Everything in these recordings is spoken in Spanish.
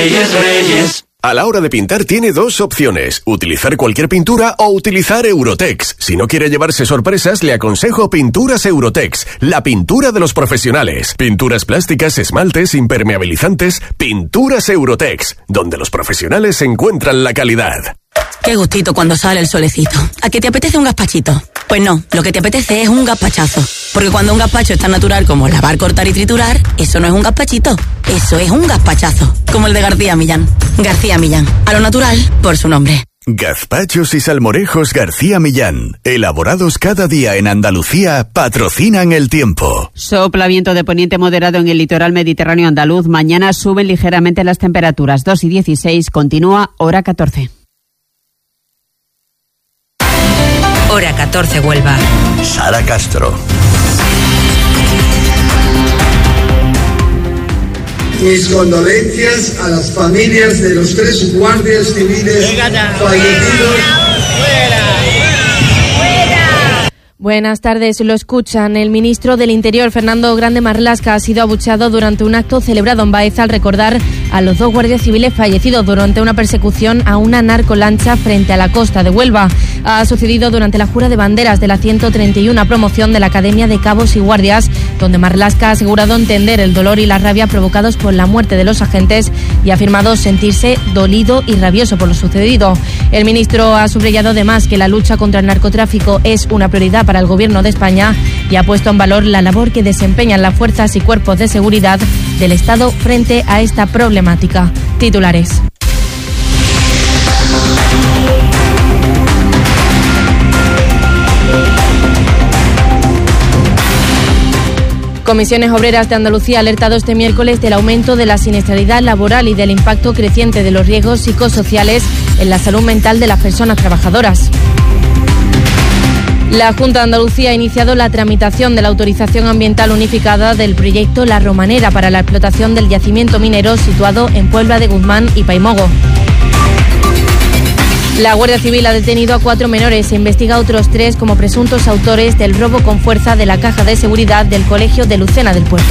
Reyes, Reyes. A la hora de pintar tiene dos opciones, utilizar cualquier pintura o utilizar Eurotex. Si no quiere llevarse sorpresas, le aconsejo Pinturas Eurotex, la pintura de los profesionales. Pinturas plásticas, esmaltes, impermeabilizantes, Pinturas Eurotex, donde los profesionales encuentran la calidad. Qué gustito cuando sale el solecito. ¿A qué te apetece un gazpachito? Pues no, lo que te apetece es un gazpachazo. Porque cuando un gazpacho es tan natural como lavar, cortar y triturar, eso no es un gazpachito, eso es un gazpachazo. Como el de García Millán. García Millán, a lo natural por su nombre. Gazpachos y salmorejos García Millán, elaborados cada día en Andalucía, patrocinan el tiempo. Sopla viento de poniente moderado en el litoral mediterráneo andaluz. Mañana suben ligeramente las temperaturas, 2:16, continúa hora 14. Hora 14 Huelva. Sara Castro. Mis condolencias a las familias de los 3 guardias civiles fallecidos. Buenas tardes, lo escuchan. El ministro del Interior, Fernando Grande Marlaska, ha sido abucheado durante un acto celebrado en Baeza al recordar a los 2 guardias civiles fallecidos durante una persecución a una narcolancha frente a la costa de Huelva. Ha sucedido durante la jura de banderas de la 131 promoción de la Academia de Cabos y Guardias, donde Marlaska ha asegurado entender el dolor y la rabia provocados por la muerte de los agentes y ha afirmado sentirse dolido y rabioso por lo sucedido. El ministro ha subrayado además que la lucha contra el narcotráfico es una prioridad para el Gobierno de España y ha puesto en valor la labor que desempeñan las fuerzas y cuerpos de seguridad del Estado frente a esta problemática. Titulares. Comisiones Obreras de Andalucía ha alertado este miércoles del aumento de la siniestralidad laboral y del impacto creciente de los riesgos psicosociales en la salud mental de las personas trabajadoras. La Junta de Andalucía ha iniciado la tramitación de la autorización ambiental unificada del proyecto La Romanera para la explotación del yacimiento minero situado en Puebla de Guzmán y Paimogo. La Guardia Civil ha detenido a 4 menores e investiga a otros 3 como presuntos autores del robo con fuerza de la caja de seguridad del Colegio de Lucena del Puerto.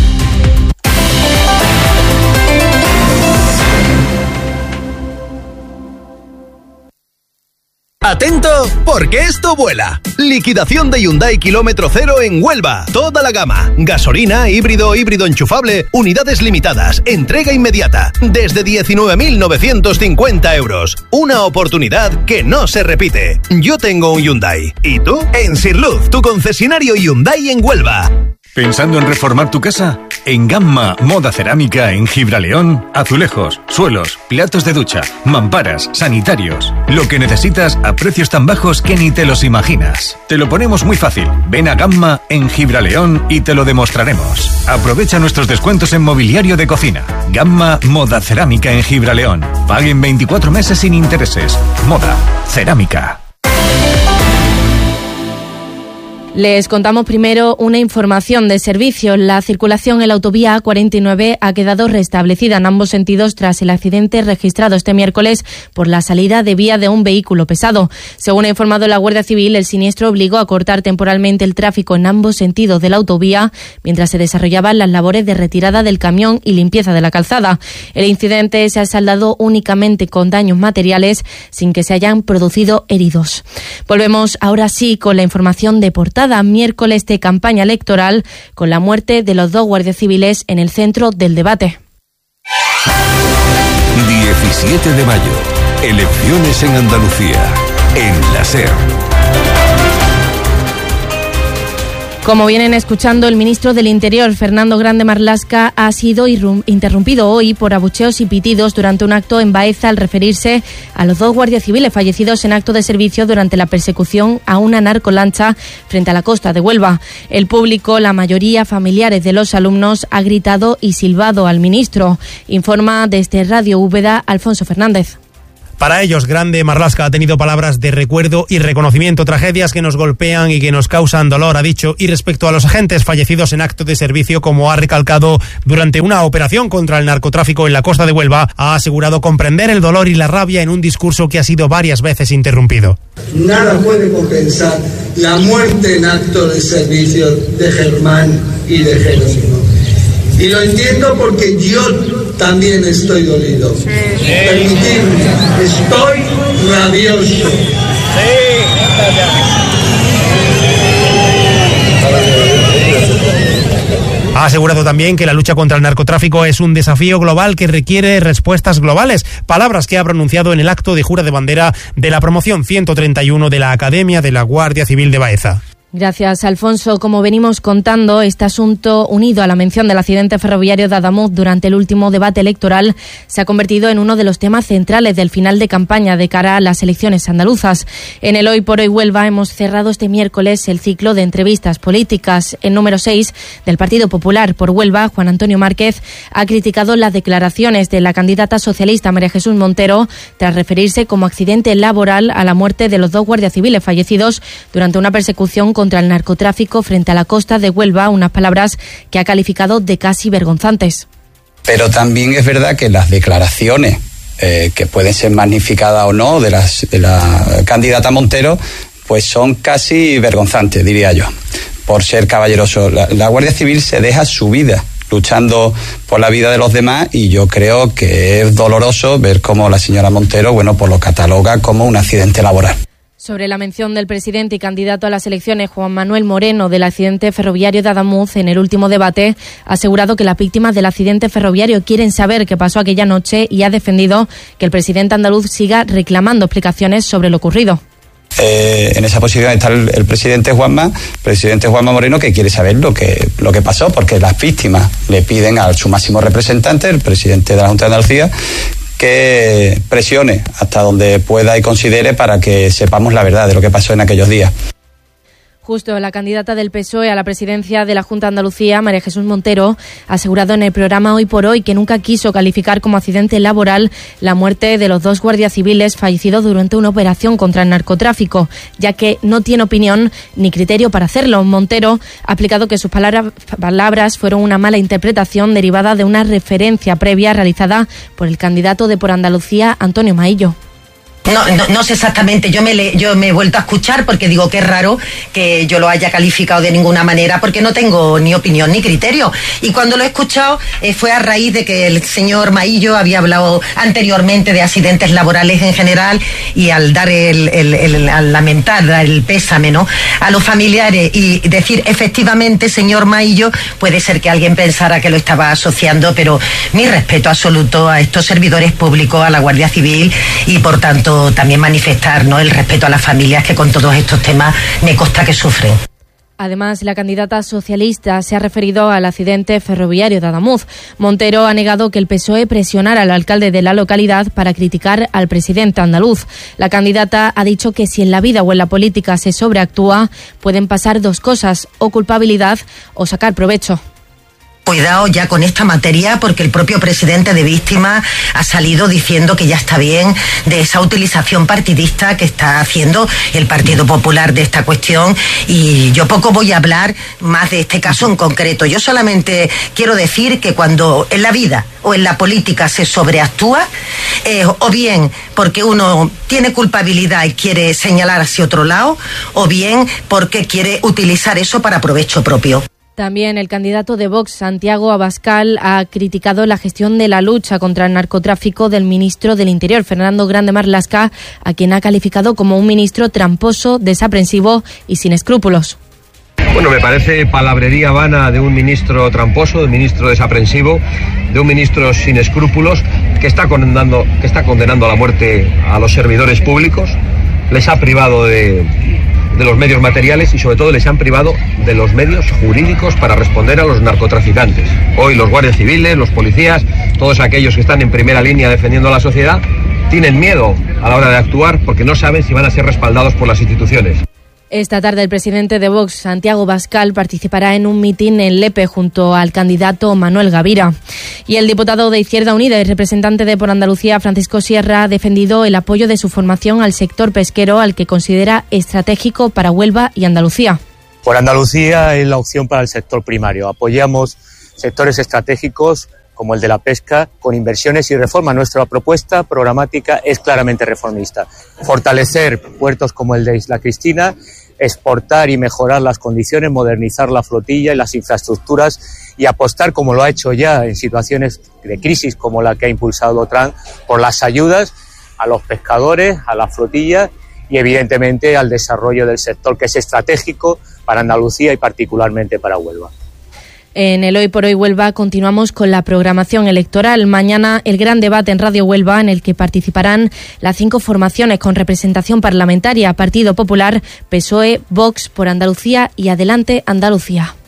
¡Atento! Porque esto vuela. Liquidación de Hyundai kilómetro cero en Huelva. Toda la gama. Gasolina, híbrido enchufable, unidades limitadas, entrega inmediata. Desde 19.950 euros. Una oportunidad que no se repite. Yo tengo un Hyundai. ¿Y tú? En Sirluz, tu concesionario Hyundai en Huelva. ¿Pensando en reformar tu casa? En Gamma Moda Cerámica en Gibraleón, azulejos, suelos, platos de ducha, mamparas, sanitarios. Lo que necesitas a precios tan bajos que ni te los imaginas. Te lo ponemos muy fácil. Ven a Gamma en Gibraleón y te lo demostraremos. Aprovecha nuestros descuentos en mobiliario de cocina. Gamma Moda Cerámica en Gibraleón. Paguen 24 meses sin intereses. Moda Cerámica. Les contamos primero una información de servicio. La circulación en la autovía A49 ha quedado restablecida en ambos sentidos tras el accidente registrado este miércoles por la salida de vía de un vehículo pesado. Según ha informado la Guardia Civil, el siniestro obligó a cortar temporalmente el tráfico en ambos sentidos de la autovía mientras se desarrollaban las labores de retirada del camión y limpieza de la calzada. El incidente se ha saldado únicamente con daños materiales sin que se hayan producido heridos. Volvemos ahora sí con la información de portada. Miércoles de campaña electoral con la muerte de los 2 guardias civiles en el centro del debate. 17 de mayo. Elecciones en Andalucía. En la SER. Como vienen escuchando, el ministro del Interior, Fernando Grande Marlaska, ha sido interrumpido hoy por abucheos y pitidos durante un acto en Baeza al referirse a los 2 guardias civiles fallecidos en acto de servicio durante la persecución a una narcolancha frente a la costa de Huelva. El público, la mayoría familiares de los alumnos, ha gritado y silbado al ministro. Informa desde Radio Úbeda Alfonso Fernández. Para ellos, Grande Marlaska ha tenido palabras de recuerdo y reconocimiento, tragedias que nos golpean y que nos causan dolor, ha dicho, y respecto a los agentes fallecidos en acto de servicio, como ha recalcado durante una operación contra el narcotráfico en la costa de Huelva, ha asegurado comprender el dolor y la rabia en un discurso que ha sido varias veces interrumpido. Nada puede compensar la muerte en acto de servicio de Germán y de Jerónimo. Y lo entiendo porque yo también estoy dolido. Permitidme, estoy rabioso. Ha asegurado también que la lucha contra el narcotráfico es un desafío global que requiere respuestas globales. Palabras que ha pronunciado en el acto de jura de bandera de la promoción 131 de la Academia de la Guardia Civil de Baeza. Gracias, Alfonso. Como venimos contando, este asunto, unido a la mención del accidente ferroviario de Adamuz durante el último debate electoral, se ha convertido en uno de los temas centrales del final de campaña de cara a las elecciones andaluzas. En el Hoy por Hoy Huelva hemos cerrado este miércoles el ciclo de entrevistas políticas. El número 6 del Partido Popular por Huelva, Juan Antonio Márquez, ha criticado las declaraciones de la candidata socialista María Jesús Montero tras referirse como accidente laboral a la muerte de los 2 guardias civiles fallecidos durante una persecución contra el narcotráfico frente a la costa de Huelva, unas palabras que ha calificado de casi vergonzantes. Pero también es verdad que las declaraciones, que pueden ser magnificadas o no, de la candidata Montero, pues son casi vergonzantes, diría yo, por ser caballeroso. La Guardia Civil se deja su vida luchando por la vida de los demás, y yo creo que es doloroso ver cómo la señora Montero, pues lo cataloga como un accidente laboral. Sobre la mención del presidente y candidato a las elecciones, Juan Manuel Moreno, del accidente ferroviario de Adamuz en el último debate, ha asegurado que las víctimas del accidente ferroviario quieren saber qué pasó aquella noche y ha defendido que el presidente andaluz siga reclamando explicaciones sobre lo ocurrido. En esa posición está el presidente Juanma Moreno, que quiere saber lo que pasó, porque las víctimas le piden a su máximo representante, el presidente de la Junta de Andalucía, que presione hasta donde pueda y considere para que sepamos la verdad de lo que pasó en aquellos días. Justo la candidata del PSOE a la presidencia de la Junta de Andalucía, María Jesús Montero, ha asegurado en el programa Hoy por Hoy que nunca quiso calificar como accidente laboral la muerte de los 2 guardias civiles fallecidos durante una operación contra el narcotráfico, ya que no tiene opinión ni criterio para hacerlo. Montero ha explicado que sus palabras fueron una mala interpretación derivada de una referencia previa realizada por el candidato de Por Andalucía, Antonio Maillo. No sé exactamente, yo me he vuelto a escuchar porque digo que es raro que yo lo haya calificado de ninguna manera, porque no tengo ni opinión ni criterio. Y cuando lo he escuchado fue a raíz de que el señor Maillo había hablado anteriormente de accidentes laborales en general, y al dar al lamentar, dar el pésame, ¿no?, a los familiares y decir efectivamente, señor Maillo, puede ser que alguien pensara que lo estaba asociando, pero mi respeto absoluto a estos servidores públicos, a la Guardia Civil, y por tanto también manifestar, ¿no?, el respeto a las familias que con todos estos temas me consta que sufren. Además, la candidata socialista se ha referido al accidente ferroviario de Adamuz. Montero ha negado que el PSOE presionara al alcalde de la localidad para criticar al presidente andaluz. La candidata ha dicho que si en la vida o en la política se sobreactúa, pueden pasar 2 cosas, o culpabilidad o sacar provecho. Cuidado ya con esta materia, porque el propio presidente de víctimas ha salido diciendo que ya está bien de esa utilización partidista que está haciendo el Partido Popular de esta cuestión, y yo poco voy a hablar más de este caso en concreto. Yo solamente quiero decir que cuando en la vida o en la política se sobreactúa, o bien porque uno tiene culpabilidad y quiere señalar hacia otro lado, o bien porque quiere utilizar eso para provecho propio. También el candidato de Vox, Santiago Abascal, ha criticado la gestión de la lucha contra el narcotráfico del ministro del Interior, Fernando Grande Marlaska, a quien ha calificado como un ministro tramposo, desaprensivo y sin escrúpulos. Bueno, me parece palabrería vana de un ministro tramposo, de un ministro desaprensivo, de un ministro sin escrúpulos, que está condenando a la muerte a los servidores públicos, les ha privado de los medios materiales y sobre todo les han privado de los medios jurídicos para responder a los narcotraficantes. Hoy los guardias civiles, los policías, todos aquellos que están en primera línea defendiendo a la sociedad, tienen miedo a la hora de actuar porque no saben si van a ser respaldados por las instituciones. Esta tarde el presidente de Vox, Santiago Abascal, participará en un mitin en Lepe junto al candidato Manuel Gavira. Y el diputado de Izquierda Unida y representante de Por Andalucía, Francisco Sierra, ha defendido el apoyo de su formación al sector pesquero, al que considera estratégico para Huelva y Andalucía. Por Andalucía es la opción para el sector primario. Apoyamos sectores estratégicos como el de la pesca, con inversiones y reforma. Nuestra propuesta programática es claramente reformista. Fortalecer puertos como el de Isla Cristina, exportar y mejorar las condiciones, modernizar la flotilla y las infraestructuras y apostar, como lo ha hecho ya en situaciones de crisis como la que ha impulsado Trump, por las ayudas a los pescadores, a la flotilla y evidentemente al desarrollo del sector, que es estratégico para Andalucía y particularmente para Huelva. En el Hoy por Hoy Huelva continuamos con la programación electoral. Mañana el gran debate en Radio Huelva, en el que participarán las 5 formaciones con representación parlamentaria: Partido Popular, PSOE, Vox, Por Andalucía y Adelante Andalucía.